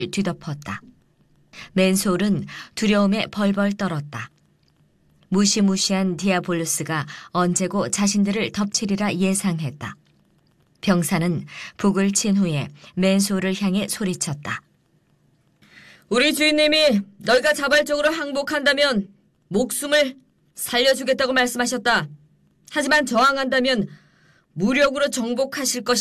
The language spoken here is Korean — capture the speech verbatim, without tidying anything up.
뒤덮었다. 맨솔은 두려움에 벌벌 떨었다. 무시무시한 디아볼루스가 언제고 자신들을 덮치리라 예상했다. 병사는 북을 친 후에 맨솔을 향해 소리쳤다. 우리 주인님이 너희가 자발적으로 항복한다면 목숨을 살려주겠다고 말씀하셨다. 하지만 저항한다면 무력으로 정복하실 것이다.